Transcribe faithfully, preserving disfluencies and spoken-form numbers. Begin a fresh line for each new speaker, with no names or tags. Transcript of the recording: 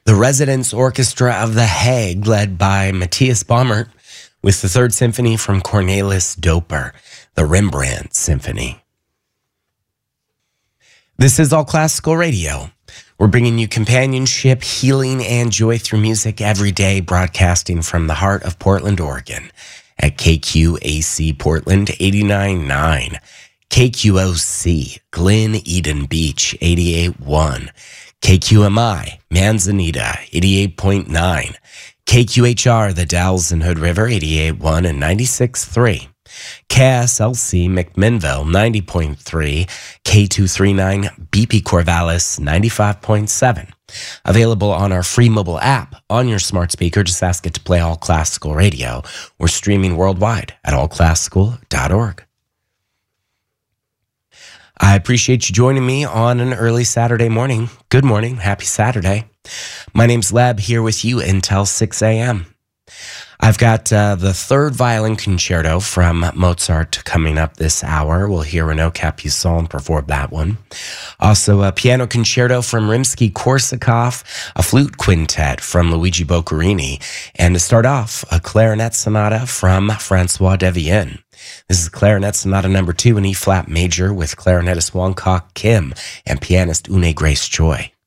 The Residence Orchestra of The Hague, led by Matthias Baumert, with the Third Symphony from Cornelis Doper, the Rembrandt Symphony. This is All Classical Radio. We're bringing you companionship, healing, and joy through music every day, broadcasting from the heart of Portland, Oregon, at K Q A C Portland eighty-nine point nine, K Q O C Glen Eden Beach eighty-eight point one, K Q M I Manzanita eighty-eight point nine, K Q H R The Dalles and Hood River eighty-eight point one and ninety-six point three, K S L C McMinnville ninety point three, K two thirty-nine B P Corvallis ninety-five point seven. Available on our free mobile app on your smart speaker. Just ask it to play All Classical Radio. We're streaming worldwide at all classical dot org. I appreciate you joining me on an early Saturday morning. Good morning. Happy Saturday. My name's Leb, here with you until six a.m. I've got uh, the third violin concerto from Mozart coming up this hour. We'll hear Renaud Capuçon perform that one. Also, a piano concerto from Rimsky-Korsakov, a flute quintet from Luigi Boccherini, and to start off, a clarinet sonata from Francois Devienne. This is clarinet sonata number two in E-flat major with clarinetist Wong Kok Kim and pianist Une Grace Choi.